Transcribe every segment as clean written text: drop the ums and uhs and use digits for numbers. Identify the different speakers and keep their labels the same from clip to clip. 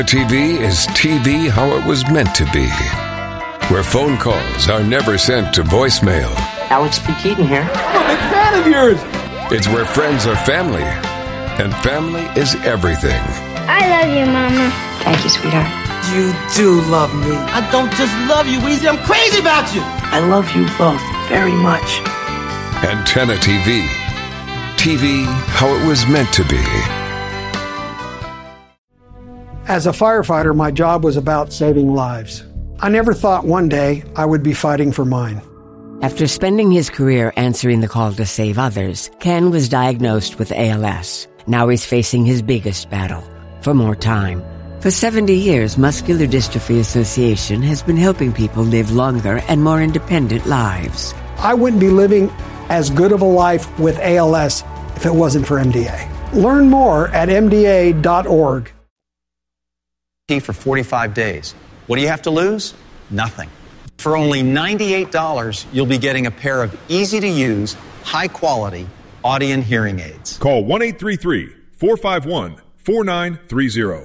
Speaker 1: TV is TV how it was meant to be, where phone calls are never sent to voicemail.
Speaker 2: Alex P. Keaton here.
Speaker 3: I'm a big fan of yours.
Speaker 1: It's where friends are family, and family is everything.
Speaker 4: I love you, Mama.
Speaker 2: Thank you, sweetheart.
Speaker 3: You do love me. I don't just love you, Weezy. I'm crazy about you.
Speaker 2: I love you both very much.
Speaker 1: Antenna TV. TV how it was meant to be.
Speaker 5: As a firefighter, my job was about saving lives. I never thought one day I would be fighting for mine.
Speaker 6: After spending his career answering the call to save others, Ken was diagnosed with ALS. Now he's facing his biggest battle, for more time. For 70 years, Muscular Dystrophy Association has been helping people live longer and more independent lives.
Speaker 5: I wouldn't be living as good of a life with ALS if it wasn't for MDA. Learn more at MDA.org.
Speaker 7: For 45 days. What do you have to lose? Nothing. For only $98, you'll be getting a pair of easy-to-use, high-quality Audien hearing aids.
Speaker 8: Call 1-833-451-4930.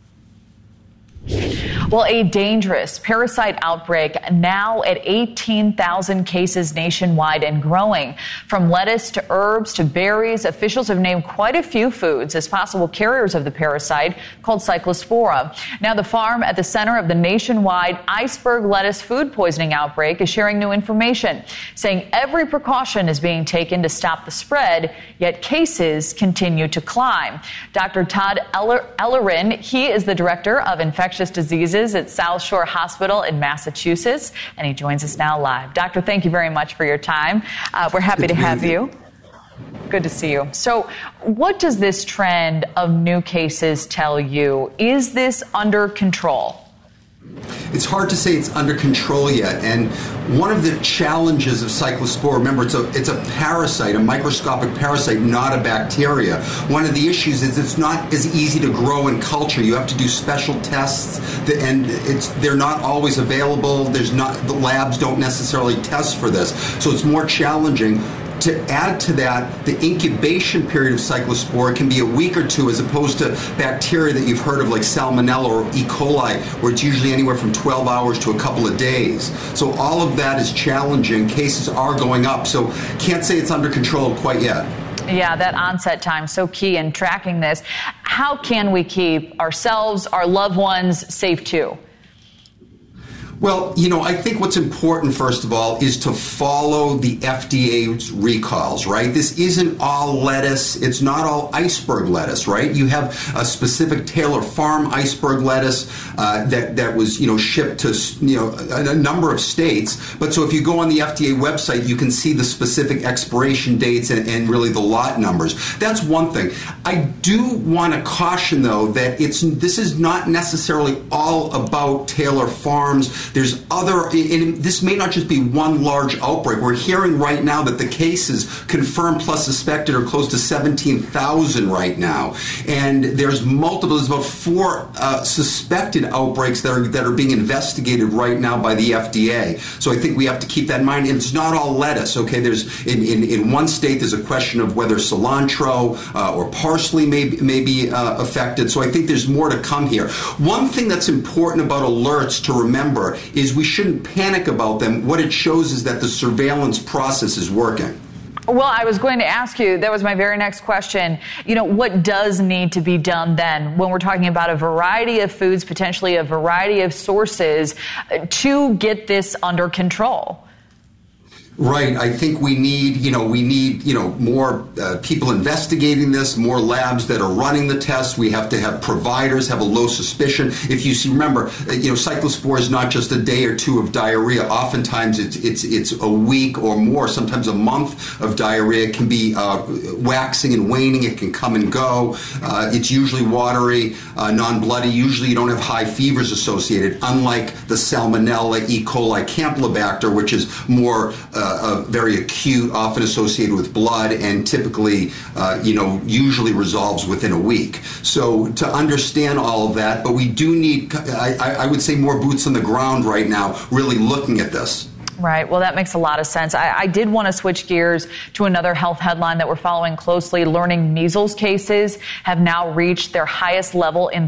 Speaker 9: Well, a dangerous parasite outbreak now at 18,000 cases nationwide and growing. From lettuce to herbs to berries, officials have named quite a few foods as possible carriers of the parasite called Cyclospora. Now, the farm at the center of the nationwide iceberg lettuce food poisoning outbreak is sharing new information, saying every precaution is being taken to stop the spread, yet cases continue to climb. Dr. Todd Ellerin, he is the director of infectious diseases at South Shore Hospital in Massachusetts, and he joins us now live. Doctor, thank you very much for your time. We're happy to have you. Good to see you. So what does this trend of new cases tell you? Is this under control?
Speaker 10: It's hard to say it's under control yet, and one of the challenges of Cyclospora, remember, it's a parasite, a microscopic parasite, not a bacteria. One of the issues is it's not as easy to grow in culture. You have to do special tests, and they're not always available. The labs don't necessarily test for this, so it's more challenging. To add to that, the incubation period of Cyclospora can be a week or two, as opposed to bacteria that you've heard of like Salmonella or E. coli, where it's usually anywhere from 12 hours to a couple of days. So all of that is challenging. Cases are going up, so can't say it's under control quite yet.
Speaker 9: Yeah, that onset time, so key in tracking this. How can we keep ourselves, our loved ones safe too?
Speaker 10: Well, I think what's important, first of all, is to follow the FDA's recalls, right? This isn't all lettuce. It's not all iceberg lettuce, right? You have a specific Taylor Farm iceberg lettuce that was, shipped to, a number of states. But so if you go on the FDA website, you can see the specific expiration dates and really the lot numbers. That's one thing. I do want to caution, though, that this is not necessarily all about Taylor Farms. There's and this may not just be one large outbreak. We're hearing right now that the cases confirmed plus suspected are close to 17,000 right now. And there's about 4 suspected outbreaks that are being investigated right now by the FDA. So I think we have to keep that in mind. And it's not all lettuce, okay? There's in one state, there's a question of whether cilantro or parsley may be affected. So I think there's more to come here. One thing that's important about alerts to remember is we shouldn't panic about them. What it shows is that the surveillance process is working.
Speaker 9: Well, I was going to ask you, that was my very next question, what does need to be done then when we're talking about a variety of foods, potentially a variety of sources, to get this under control?
Speaker 10: Right. I think we need more people investigating this, more labs that are running the tests. We have to have providers have a low suspicion. If you remember, Cyclospora is not just a day or two of diarrhea. Oftentimes it's a week or more, sometimes a month of diarrhea. It can be waxing and waning. It can come and go. It's usually watery, non-bloody. Usually you don't have high fevers associated, unlike the Salmonella, E. coli, Campylobacter, which is more very acute, often associated with blood, and typically, usually resolves within a week. So to understand all of that, but we do need, I would say, more boots on the ground right now, really looking at this.
Speaker 9: Right. Well, that makes a lot of sense. I did want to switch gears to another health headline that we're following closely. Learning measles cases have now reached their highest level in